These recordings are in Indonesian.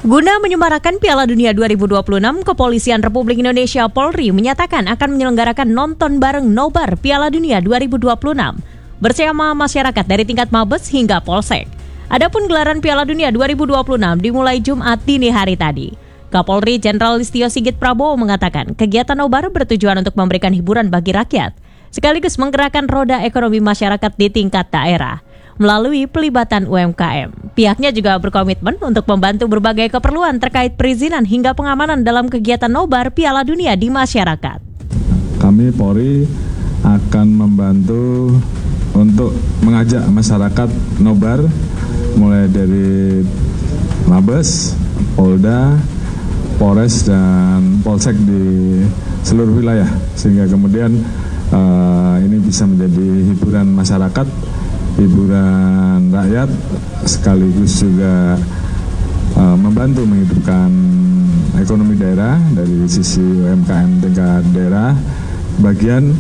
Guna menyemarakan Piala Dunia 2026, Kepolisian Republik Indonesia Polri menyatakan akan menyelenggarakan nonton bareng nobar Piala Dunia 2026 bersama masyarakat dari tingkat Mabes hingga Polsek. Adapun gelaran Piala Dunia 2026 dimulai Jumat dini hari tadi. Kapolri Jenderal Listio Sigit Prabowo mengatakan kegiatan nobar bertujuan untuk memberikan hiburan bagi rakyat, sekaligus menggerakkan roda ekonomi masyarakat di tingkat daerah melalui pelibatan UMKM. Pihaknya juga berkomitmen untuk membantu berbagai keperluan terkait perizinan hingga pengamanan dalam kegiatan nobar Piala Dunia di masyarakat. Kami Polri akan membantu untuk mengajak masyarakat nobar mulai dari Mabes, Polda, Polres, dan Polsek di seluruh wilayah, sehingga kemudian ini bisa menjadi hiburan masyarakat, hiburan rakyat, sekaligus juga membantu menghidupkan ekonomi daerah dari sisi UMKM tingkat daerah, bagian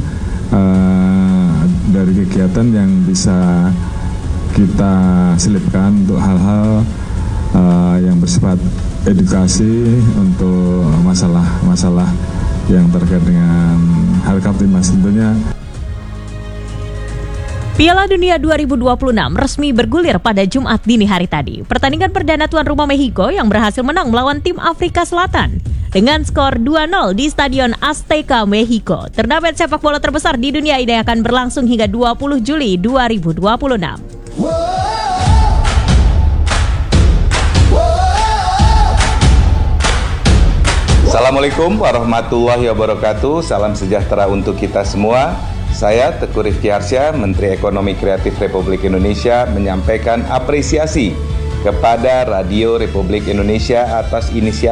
dari kegiatan yang bisa kita selipkan untuk hal-hal yang bersifat edukasi untuk masalah-masalah yang terkait dengan hal Kaptimas tentunya. Piala Dunia 2026 resmi bergulir pada Jumat dini hari tadi. Pertandingan perdana tuan rumah Meksiko yang berhasil menang melawan tim Afrika Selatan dengan skor 2-0 di Stadion Azteca, Meksiko. Turnamen sepak bola terbesar di dunia ini akan berlangsung hingga 20 Juli 2026. Assalamualaikum warahmatullahi wabarakatuh. Salam sejahtera untuk kita semua. Saya Teguh Rifki Harsya, Menteri Ekonomi Kreatif Republik Indonesia, menyampaikan apresiasi kepada Radio Republik Indonesia atas inisiatif